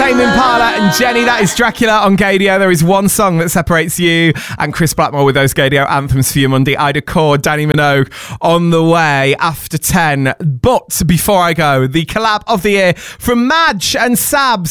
Tame Impala and Jenny, that is Dracula on Gaydio. There is one song that separates you and Chris Blackmore with those Gaydio anthems for you Monday. Ida Cord, Danny Minogue on the way after 10. But before I go, the collab of the year from Madge and Sabs.